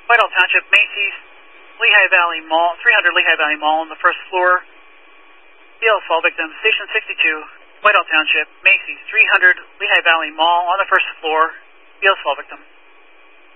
Whitehall Township, Macy's, Lehigh Valley Mall, 300 Lehigh Valley Mall on the first floor. Field fall victim, Station 62, Whitehall Township, Macy's, 300 Lehigh Valley Mall on the first floor. Field fall victim.